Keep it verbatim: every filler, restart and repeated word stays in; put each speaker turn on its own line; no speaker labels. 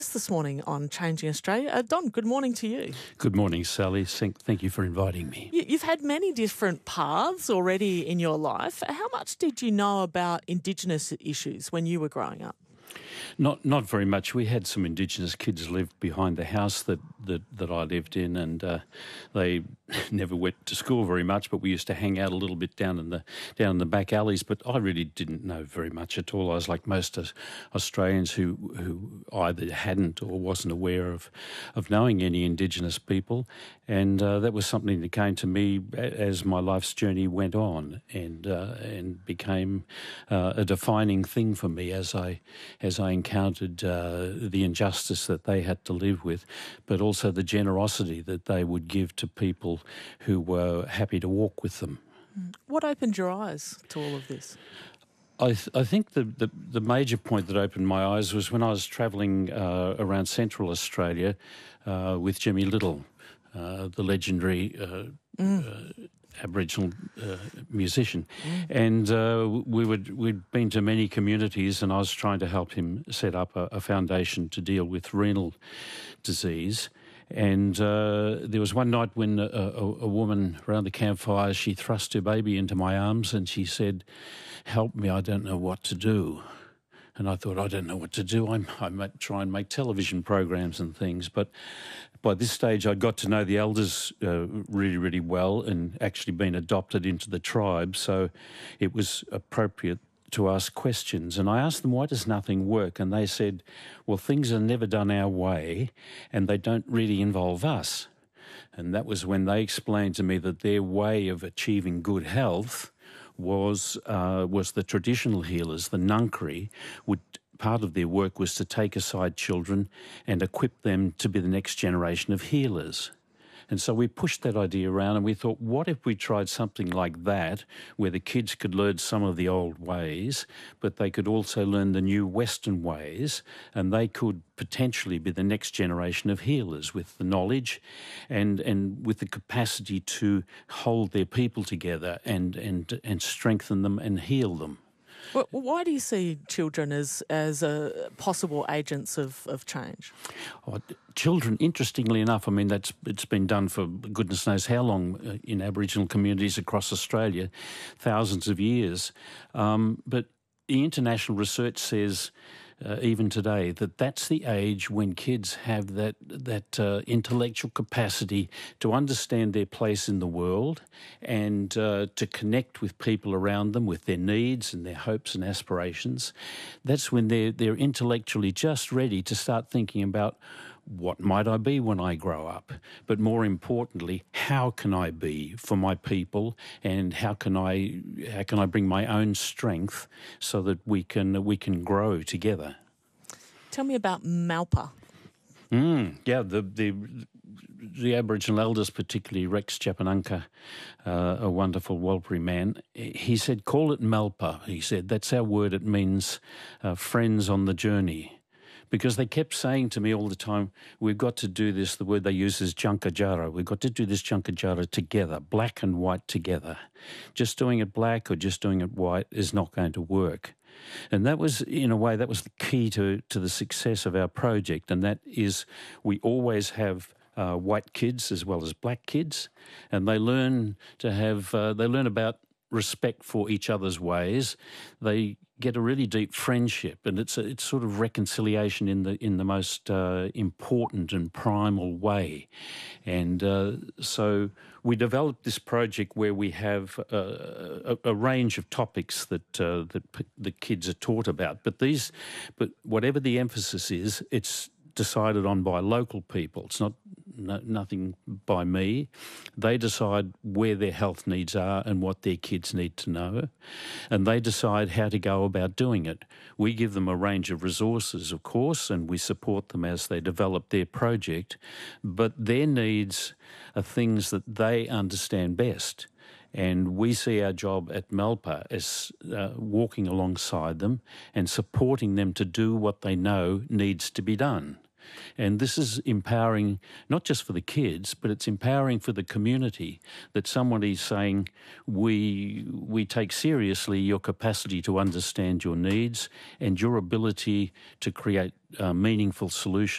This morning on Changing Australia. Uh, Don, good morning to you.
Good morning, Sally. Thank you for inviting me.
You, you've had many different paths already in your life. How much did you know about Indigenous issues when you were growing up?
Not not very much. We had some Indigenous kids live behind the house that, that, that I lived in, and uh, they never went to school very much, but we used to hang out a little bit down in the down in the back alleys. But I really didn't know very much at all. I was like most Australians who who either hadn't or wasn't aware of, of knowing any Indigenous people, and uh, that was something that came to me as my life's journey went on, and uh, and became uh, a defining thing for me as I as I encountered uh, the injustice that they had to live with, but also the generosity that they would give to people who were happy to walk with them.
What opened your eyes to all of this?
I, th- I think the, the, the major point that opened my eyes was when I was travelling uh, around Central Australia uh, with Jimmy Little, uh, the legendary uh, mm. uh, Aboriginal uh, musician, mm. and uh, we would we'd been to many communities, and I was trying to help him set up a, a foundation to deal with renal disease. And uh, there was one night when a, a, a woman around the campfire, she thrust her baby into my arms and she said, "Help me, I don't know what to do." And I thought, I don't know what to do. I'm, I might try and make television programs and things. But by this stage, I'd got to know the elders uh, really, really well and actually been adopted into the tribe. So it was appropriate to ask questions. And I asked them, why does nothing work? And they said, well, things are never done our way and they don't really involve us. And that was when they explained to me that their way of achieving good health was uh, was the traditional healers, the Ngangkari, would part of their work was to take aside children and equip them to be the next generation of healers. And so we pushed that idea around and we thought, what if we tried something like that, where the kids could learn some of the old ways, but they could also learn the new Western ways, and they could potentially be the next generation of healers with the knowledge and, and with the capacity to hold their people together and, and, and strengthen them and heal them.
Well, why do you see children as as uh, possible agents of, of change?
Oh, children, interestingly enough, I mean, that's it's been done for goodness knows how long in Aboriginal communities across Australia, thousands of years. Um, but the international research says, Uh, even today, that that's the age when kids have that that uh, intellectual capacity to understand their place in the world and uh, to connect with people around them, with their needs and their hopes and aspirations. That's when they're they're intellectually just ready to start thinking about, what might I be when I grow up? But more importantly, how can I be for my people, and how can I how can I bring my own strength so that we can we can grow together?
Tell me about Malpa.
Mm, yeah, the the the Aboriginal elders, particularly Rex Chapanunka, uh, a wonderful Warlpiri man, he said, "Call it Malpa." He said, "That's our word. It means uh, friends on the journey." Because they kept saying to me all the time, we've got to do this, the word they use is Jankajara, we've got to do this Jankajara together, black and white together. Just doing it black or just doing it white is not going to work. And that was, in a way, that was the key to, to the success of our project, and that is we always have uh, white kids as well as black kids, and they learn to have, uh, they learn about respect for each other's ways. They get a really deep friendship, and it's a, it's sort of reconciliation in the in the most uh, important and primal way. And uh, so we developed this project where we have uh, a, a range of topics that uh, that p- the kids are taught about. But these, but whatever the emphasis is, it's decided on by local people. It's not no, nothing by me. They decide where their health needs are and what their kids need to know, and they decide how to go about doing it. We give them a range of resources, of course, and we support them as they develop their project, but their needs are things that they understand best. And we see our job at Malpa as uh, walking alongside them and supporting them to do what they know needs to be done. And this is empowering not just for the kids, but it's empowering for the community, that somebody is saying, we, we take seriously your capacity to understand your needs and your ability to create uh, meaningful solutions